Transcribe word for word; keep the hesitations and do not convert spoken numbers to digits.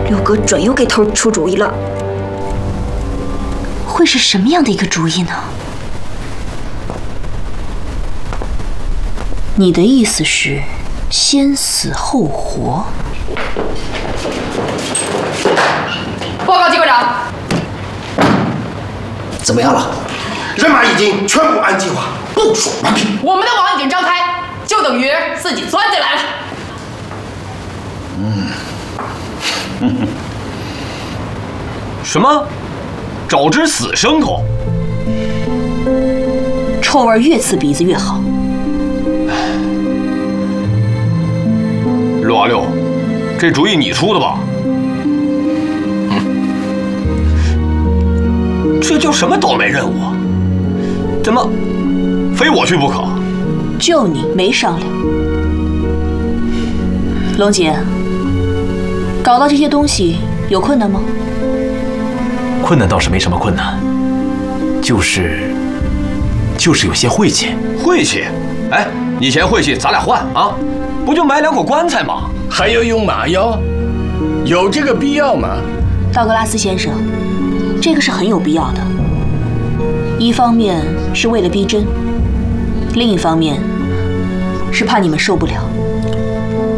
六哥准又给头出主意了。 会是什么样的一个主意呢？你的意思是先死后活？ 报告机关长， 怎么样了？人马已经全部按计划部署完毕。 我们的网已经张开，就等于自己钻进来了。 嗯。什么？找只死牲口？ 臭味越刺鼻子越好。 六啊六，这主意你出的吧？哼，这叫什么倒霉任务啊？怎么非我去不可？ 就你没商量。龙姐，搞到这些东西有困难吗？ 困难倒是没什么困难，就是就是有些晦气。 晦气？哎，你嫌晦气，咱俩换啊！不就买两口棺材吗？ 还要用马腰？有这个必要吗？ 道格拉斯先生，这个是很有必要的。一方面是为了逼真，另一方面是怕你们受不了。